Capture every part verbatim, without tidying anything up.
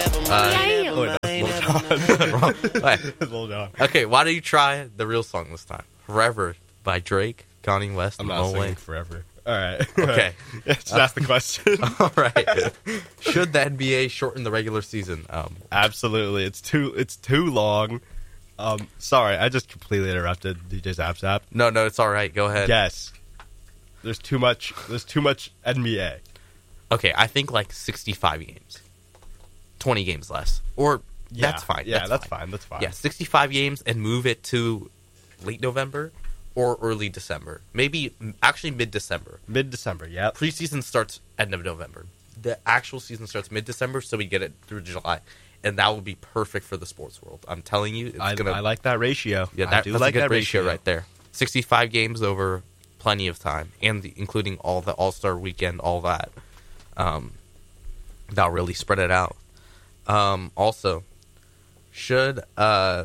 Uh, Oh, wait, that's Lil Jon. wrong. Wait. Lil Jon. Okay, why don't you try the real song this time? Forever by Drake, Kanye West, I'm and not Lil singing Wayne. forever. All right. Okay. Yeah, just ask the question. All right. Should the N B A shorten the regular season? Um, Absolutely. It's too it's too long. Um, sorry, I just completely interrupted D J Zap Zap. no, no, it's all right. Go ahead. Yes. There's too much there's too much N B A. Okay, I think like sixty-five games. twenty games less. Or Yeah, that's fine. Yeah, that's, that's fine. fine. That's fine. Yeah, sixty-five games and move it to late November or early December. Maybe actually mid-December. Mid-December, yep. Preseason starts end of November. The actual season starts mid-December, so we get it through July. And that would be perfect for the sports world. I'm telling you, it's I, gonna. I like that ratio. Yeah, I that, do that's like a good that ratio, right there. sixty-five games over plenty of time, and the, including all the All-Star weekend, all that. Um, that'll really spread it out. Um, also, should uh,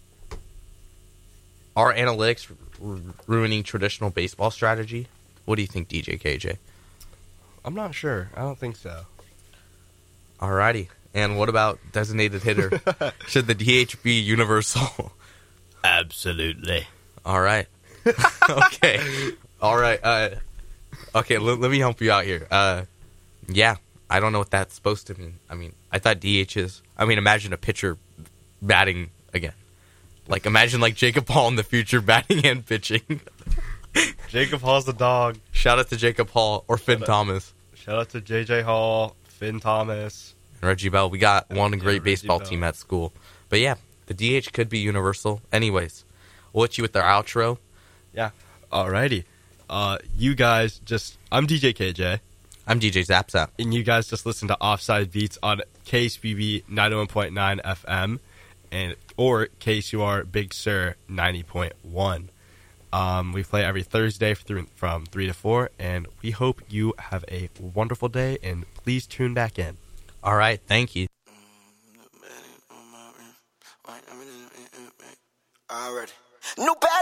our analytics r- ruining traditional baseball strategy? What do you think, D J K J? I'm not sure. I don't think so. Alrighty. And what about designated hitter? Should the D H be universal? Absolutely. All right. Okay. All right. Uh, okay, l- let me help you out here. Uh, yeah, I don't know what that's supposed to mean. I mean, I thought D H is... I mean, imagine a pitcher batting again. Like, imagine, like, Jacob Hall in the future batting and pitching. Jacob Hall's the dog. Shout out to Jacob Hall or Finn Shout out. Thomas. Shout out to J J Hall, Finn Thomas. And Reggie Bell. We got one Yeah, great Reggie baseball Bell. team at school. But, yeah, the D H could be universal. Anyways, we'll let you with our outro. Yeah. Alrighty. Uh, you guys just... I'm D J K J. I'm D J Zap Zap. And you guys just listen to Offside Beats on K S B B ninety-one point nine F M and or K S U R Big Sur ninety point one. Um, we play every Thursday through, from three to four, and we hope you have a wonderful day, and please tune back in. All right. Thank you. Already. New bad